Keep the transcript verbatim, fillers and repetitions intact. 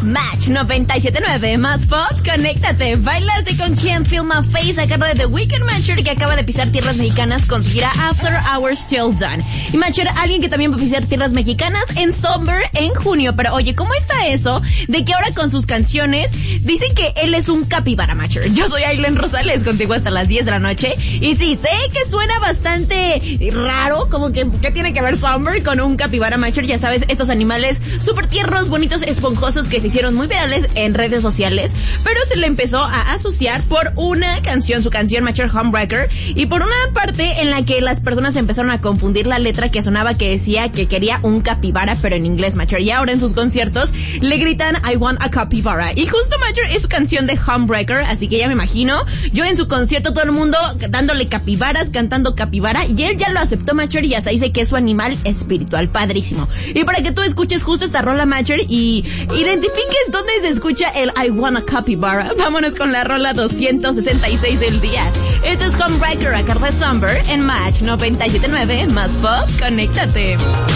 Match noventa y siete punto nueve, más pop, conéctate. Bailaste con Can't Feel My Face a cargo de The Weeknd Matcher, que acaba de pisar tierras mexicanas con su gira After Hours Till Done. Y Matcher, alguien que también va a pisar tierras mexicanas en Summer en junio. Pero oye, ¿cómo está eso de que ahora con sus canciones dicen que él es un capibara, Matcher? Yo soy Aileen Rosales, contigo hasta las diez de la noche. Y sí, sé que suena bastante raro, como que ¿qué tiene que ver Summer con un capibara, Matcher? Ya sabes, estos animales súper tiernos, bonitos, esponjosos que se hicieron muy virales en redes sociales, pero se le empezó a asociar por una canción, su canción Matcher Homebreaker, y por una parte en la que las personas empezaron a confundir la letra que sonaba que decía que quería un capibara, pero en inglés, Matcher, y ahora en sus conciertos le gritan I want a capibara, y justo Matcher es su canción de Homebreaker, así que ya me imagino yo en su concierto todo el mundo dándole capibaras, cantando capibara, y él ya lo aceptó, Matcher, y hasta dice que es su animal espiritual, padrísimo. Y para que tú escuches justo esta rola, Matcher, y identifiques dónde se escucha el I want a capibara, vámonos con la rola doscientos sesenta y seis del día. Esto es Homebreaker a cargo de Summer en Match noventa y siete punto nueve, más pop, conéctate.